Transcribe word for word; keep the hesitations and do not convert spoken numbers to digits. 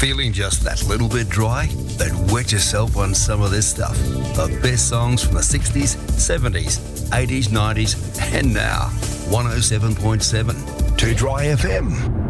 Feeling just that little bit dry? Then wet yourself on some of this stuff. The best songs from the sixties, seventies, eighties, nineties, and now. one oh seven point seven. two Dry F M.